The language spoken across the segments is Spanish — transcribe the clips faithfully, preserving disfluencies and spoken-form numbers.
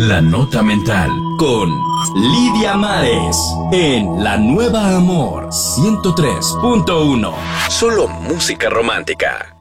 La Nota Mental con Lidia Mares en La Nueva Amor ciento tres punto uno. Solo música romántica.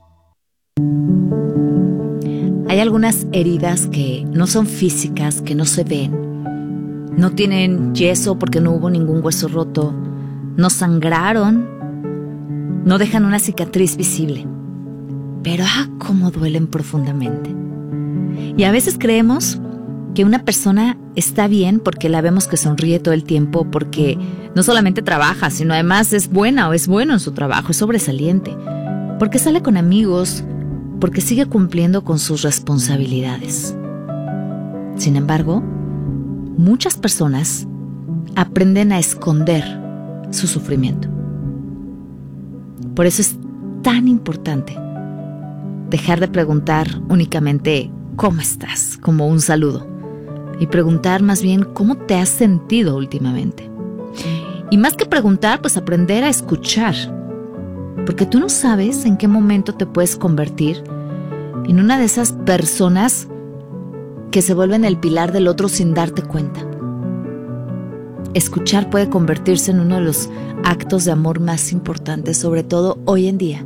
Hay algunas heridas que no son físicas, que no se ven. No tienen yeso porque no hubo ningún hueso roto. No sangraron. No dejan una cicatriz visible. Pero ¡ah, cómo duelen profundamente! Y a veces creemos que una persona está bien porque la vemos que sonríe todo el tiempo, porque no solamente trabaja, sino además es buena o es bueno en su trabajo, es sobresaliente, porque sale con amigos, porque sigue cumpliendo con sus responsabilidades. Sin embargo, muchas personas aprenden a esconder su sufrimiento. Por eso es tan importante dejar de preguntar únicamente ¿cómo estás?, como un saludo, y preguntar más bien ¿cómo te has sentido últimamente? Y más que preguntar, pues aprender a escuchar, porque tú no sabes en qué momento te puedes convertir en una de esas personas que se vuelven el pilar del otro sin darte cuenta. Escuchar puede convertirse en uno de los actos de amor más importantes, sobre todo hoy en día,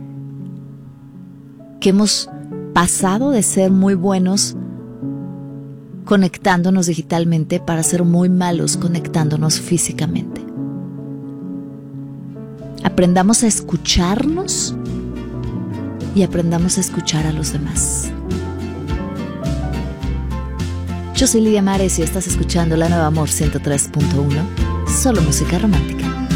que hemos pasado de ser muy buenos conectándonos digitalmente para ser muy malos conectándonos físicamente. Aprendamos a escucharnos y aprendamos a escuchar a los demás. Yo soy Lidia Mares y estás escuchando La Nueva Amor ciento tres punto uno, solo música romántica.